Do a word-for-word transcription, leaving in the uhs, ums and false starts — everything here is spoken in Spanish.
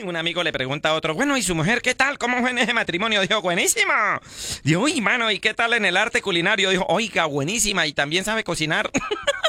un amigo le pregunta a otro, bueno, ¿y su mujer qué tal? ¿Cómo fue en ese matrimonio? Dijo, buenísima. Dijo, uy, mano, ¿y qué tal en el arte culinario? Dijo, oiga, buenísima, y también sabe cocinar.